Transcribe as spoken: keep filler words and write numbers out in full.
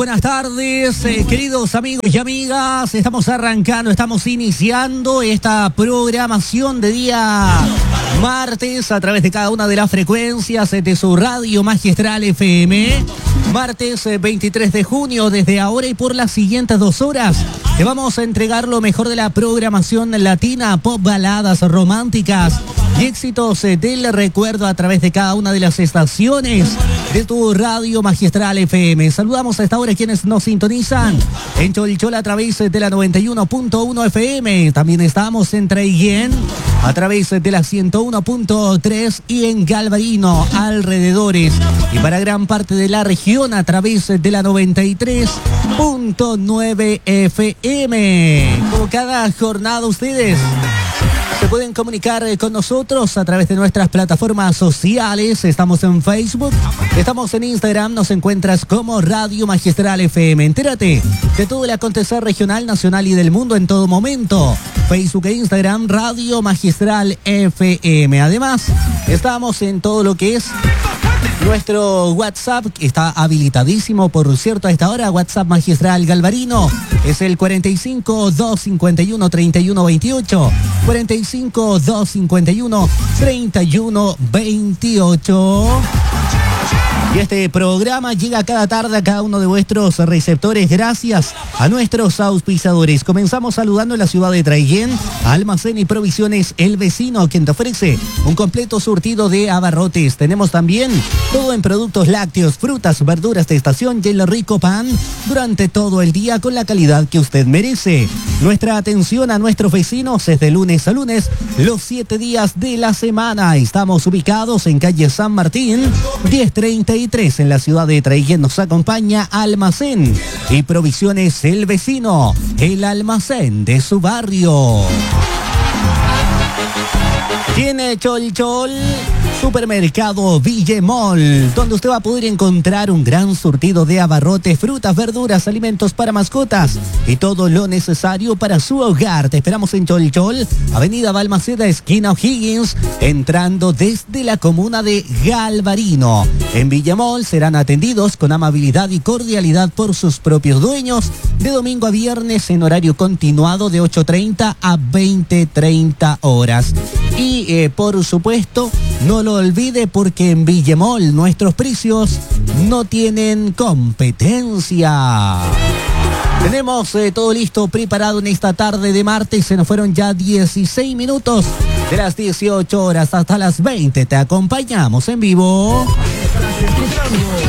Buenas tardes, eh, queridos amigos y amigas. Estamos arrancando, estamos iniciando esta programación de día martes a través de cada una de las frecuencias de su radio Magistral F M. Martes eh, veintitrés de junio, desde ahora y por las siguientes dos horas, te vamos a entregar lo mejor de la programación latina, pop, baladas románticas y éxitos eh, del recuerdo a través de cada una de las estaciones de tu radio Magistral F M. Saludamos a esta hora a quienes nos sintonizan en Cholchol a través de la noventa y uno punto uno F M. También estamos en Traiguén a través de la ciento uno punto tres y en Galvarino, alrededores. Y para gran parte de la región a través de la noventa y tres punto nueve F M. Como cada jornada ustedes se pueden comunicar con nosotros a través de nuestras plataformas sociales. Estamos en Facebook, estamos en Instagram, nos encuentras como Radio Magistral F M. Entérate de todo el acontecer regional, nacional y del mundo en todo momento. Facebook e Instagram, Radio Magistral F M. Además, estamos en todo lo que es nuestro WhatsApp, que está habilitadísimo, por cierto, a esta hora. WhatsApp Magistral Galvarino es el cuarenta y cinco, doscientos cincuenta y uno, treinta y uno veintiocho. cuarenta y cinco, doscientos cincuenta y uno, treinta y uno veintiocho. Y este programa llega cada tarde a cada uno de vuestros receptores gracias a nuestros auspiciadores. Comenzamos saludando en la ciudad de Traiguén, Almacén y Provisiones El Vecino, quien te ofrece un completo surtido de abarrotes. Tenemos también todo en productos lácteos, frutas, verduras de estación y el rico pan durante todo el día con la calidad que usted merece. Nuestra atención a nuestros vecinos es de lunes a lunes, los siete días de la semana. Estamos ubicados en calle San Martín, diez treinta y tres en la ciudad de Traiguén. Nos acompaña Almacén y Provisiones El Vecino, el almacén de su barrio. Tiene Cholchol, Supermercado Villemol, donde usted va a poder encontrar un gran surtido de abarrotes, frutas, verduras, alimentos para mascotas y todo lo necesario para su hogar. Te esperamos en Cholchol, Avenida Balmaceda, esquina O'Higgins, entrando desde la comuna de Galvarino. En Villemol serán atendidos con amabilidad y cordialidad por sus propios dueños, de domingo a viernes en horario continuado de ocho treinta a veinte treinta horas. Y eh, por supuesto, no lo olvide, porque en Villemol nuestros precios no tienen competencia. Tenemos eh, todo listo, preparado en esta tarde de martes. Se nos fueron ya dieciséis minutos de las dieciocho horas hasta las veinte. Te acompañamos en vivo.